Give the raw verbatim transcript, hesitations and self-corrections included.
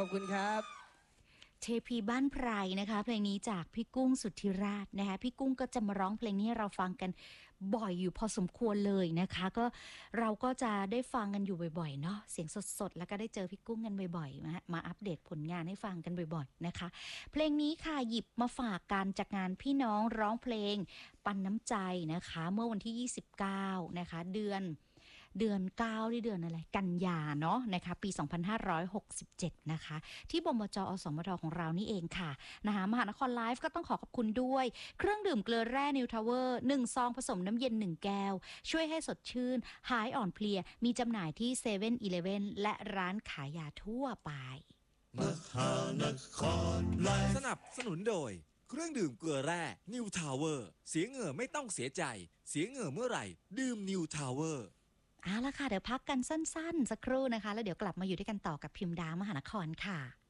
ขอบคุณครับเทพีบ้านไพรนะคะเพลงนี้จากพี่กุ้งสุทธิราชนะคะพี่กุ้งก็จะมาร้องเพลงนี้ให้เราฟังกันบ่อยอยู่พอสมควรเลยนะคะก็เราก็จะได้ฟังกันอยู่บ่อยๆเนาะเสียงสดๆแล้วก็ได้เจอพี่กุ้งกันบ่อยๆมามาอัปเดตผลงานให้ฟังกันบ่อยๆนะคะเพลงนี้ค่ะหยิบมาฝากกันจากงานพี่น้องร้องเพลงปันน้ำใจนะคะเมื่อวันที่ยี่สิบเก้านะคะเดือนเดือนเก้าที่เดือนอะไรกันยาเนาะนะคะปีสองพันห้าร้อยหกสิบเจ็ดนะคะที่บมจอสมทของเรานี่เองค่ะนะคะมหานครไลฟ์ก็ต้องขอขอบคุณด้วยเครื่องดื่มเกลือแร่นิวทาวเวอร์หนึ่งซองผสมน้ำเย็นหนึ่งแก้วช่วยให้สดชื่นหายอ่อนเพลียมีจำหน่ายที่เซเว่นอีเลฟเว่นและร้านขายยาทั่วไปมหานครไลฟ์สนับสนุนโดยเครื่องดื่มเกลือแร่นิวทาวเวอร์เสียเหงื่อไม่ต้องเสียใจเสียเหงื่อเมื่อไหร่ดื่มนิวทาวเวอร์เอาละค่ะเดี๋ยวพักกันสั้นๆสักครู่นะคะแล้วเดี๋ยวกลับมาอยู่ด้วยกันต่อกับพิมพ์ดามหานครค่ะ